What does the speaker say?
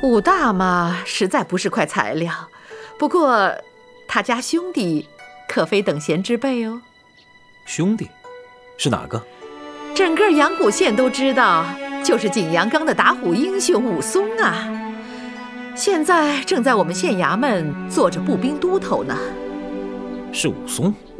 武大嘛，实在不是块材料。不过，他家兄弟可非等闲之辈哦。 兄弟，是哪个？ 整个阳谷县都知道，就是景阳冈的打虎英雄武松啊。现在正在我们县衙门做着步兵都头呢。 是武松。